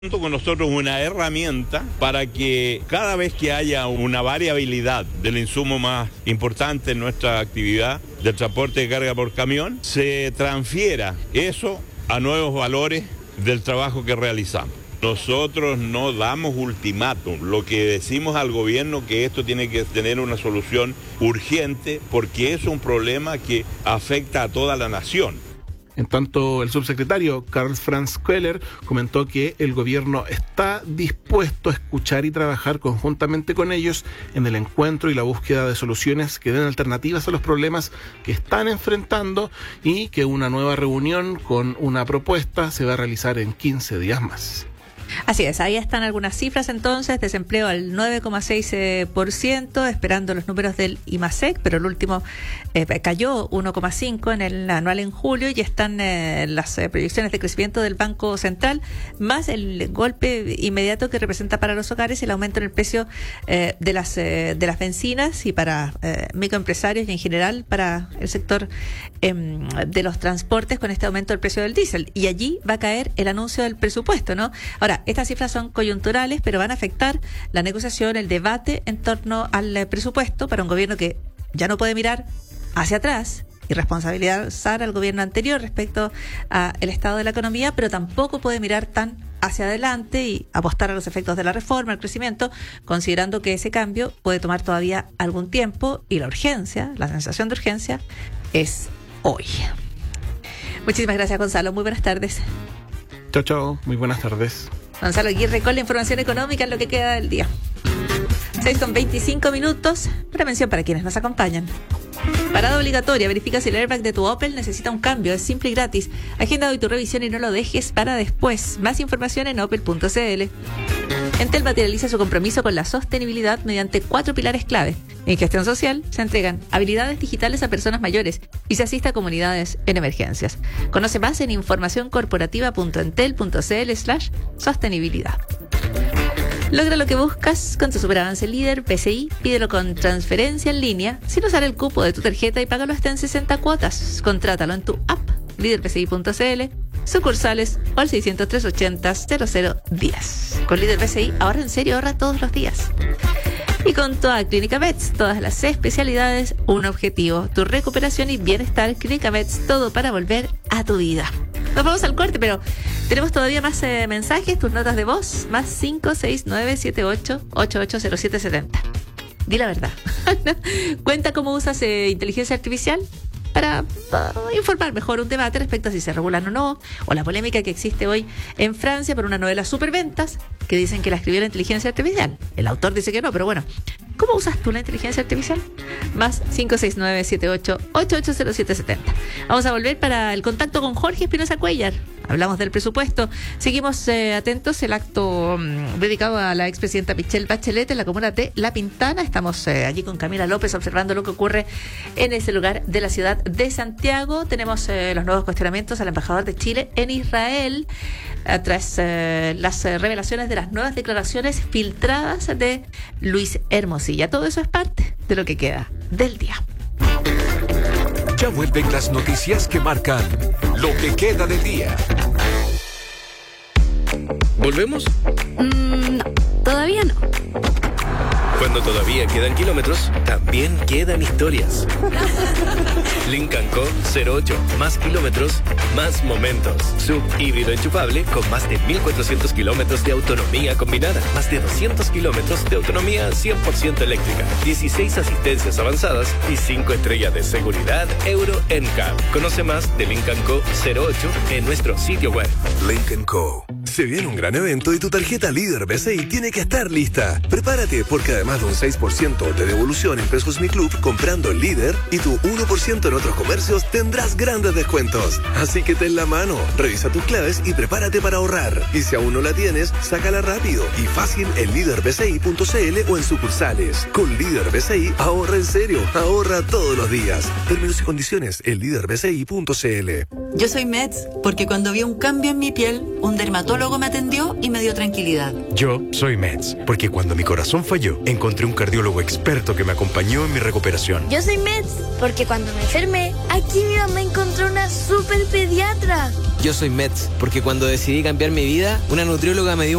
con nosotros una herramienta para que cada vez que haya una variabilidad del insumo más importante en nuestra actividad del transporte de carga por camión, se transfiera eso a nuevos valores del trabajo que realizamos. Nosotros no damos ultimátum, lo que decimos al gobierno que esto tiene que tener una solución urgente porque es un problema que afecta a toda la nación. En tanto, el subsecretario Karl-Franz Keller comentó que el gobierno está dispuesto a escuchar y trabajar conjuntamente con ellos en el encuentro y la búsqueda de soluciones que den alternativas a los problemas que están enfrentando y que una nueva reunión con una propuesta se va a realizar en 15 días más. Así es, ahí están algunas cifras entonces, desempleo al 9,6%, esperando los números del IMASEC, pero el último cayó 1,5% en el anual en julio y están las proyecciones de crecimiento del Banco Central, más el golpe inmediato que representa para los hogares el aumento en el precio de las bencinas y para microempresarios y en general para el sector de los transportes con este aumento del precio del diésel. Y allí va a caer el anuncio del presupuesto, ¿no? Ahora, estas cifras son coyunturales, pero van a afectar la negociación, el debate en torno al presupuesto para un gobierno que ya no puede mirar hacia atrás y responsabilizar al gobierno anterior respecto al estado de la economía, pero tampoco puede mirar tan hacia adelante y apostar a los efectos de la reforma, al crecimiento, considerando que ese cambio puede tomar todavía algún tiempo y la urgencia, la sensación de urgencia, es hoy. Muchísimas gracias, Gonzalo. Muy buenas tardes. Chao, chao. Muy buenas tardes. Gonzalo Aguirre con la información económica en lo que queda del día. 6:25. Prevención para quienes nos acompañan. Parada obligatoria. Verifica si el airbag de tu Opel necesita un cambio. Es simple y gratis. Agenda hoy tu revisión y no lo dejes para después. Más información en opel.cl. Entel materializa su compromiso con la sostenibilidad mediante 4 pilares clave. En gestión social se entregan habilidades digitales a personas mayores y se asiste a comunidades en emergencias. Conoce más en información.entel.cl/sostenibilidad. Logra lo que buscas con tu superavance líder PCI. Pídelo con transferencia en línea sin usar el cupo de tu tarjeta y págalo hasta en 60 cuotas. Contrátalo en tu app líderpci.cl, sucursales o al 600-380-0010. Con Líder PCI, ahorra en serio, ahorra todos los días. Y con toda Clínica Vets, todas las especialidades, un objetivo, tu recuperación y bienestar. Clínica Vets, todo para volver a tu vida. Nos vamos al corte, pero tenemos todavía más mensajes, tus notas de voz, más 56978880770. Di la verdad. Cuenta cómo usas inteligencia artificial para informar mejor un debate respecto a si se regulan o no, o la polémica que existe hoy en Francia por una novela superventas que dicen que la escribió la inteligencia artificial. El autor dice que no, pero bueno, ¿cómo usas tú la inteligencia artificial? Más 56978880770. Vamos a volver para el contacto con Jorge Espinosa Cuellar. Hablamos del presupuesto. Seguimos atentos. El acto dedicado a la expresidenta Michelle Bachelet en la comuna de La Pintana. Estamos allí con Camila López observando lo que ocurre en ese lugar de la ciudad de Santiago. Tenemos los nuevos cuestionamientos al embajador de Chile en Israel tras las revelaciones de las nuevas declaraciones filtradas de Luis Hermosilla. Todo eso es parte de lo que queda del día. Ya vuelven las noticias que marcan lo que queda del día. ¿Volvemos? No, todavía no. Cuando todavía quedan kilómetros, también quedan historias. Lincoln Co. 08. Más kilómetros, más momentos. Sub híbrido enchufable con más de 1.400 kilómetros de autonomía combinada. Más de 200 kilómetros de autonomía 100% eléctrica. 16 asistencias avanzadas y 5 estrellas de seguridad Euro NCAP. Conoce más de Lincoln Co. 08 en nuestro sitio web. Lincoln Co. Se viene un gran evento y tu tarjeta Líder BCI tiene que estar lista. Prepárate porque además de un 6% de devolución en Pesos Mi Club comprando en Líder y tu 1% en otros comercios tendrás grandes descuentos. Así que ten la mano, revisa tus claves y prepárate para ahorrar. Y si aún no la tienes, sácala rápido y fácil en líderbci.cl o en sucursales. Con Líder BCI, ahorra en serio, ahorra todos los días. Términos y condiciones en líderbci.cl. Yo soy Meds porque cuando vi un cambio en mi piel un dermatólogo me atendió y me dio tranquilidad. Yo soy Meds, porque cuando mi corazón falló, encontré un cardiólogo experto que me acompañó en mi recuperación. Yo soy Meds, porque cuando me enfermé, aquí mi mamá encontró una super pediatra. Yo soy Meds, porque cuando decidí cambiar mi vida, una nutrióloga me dio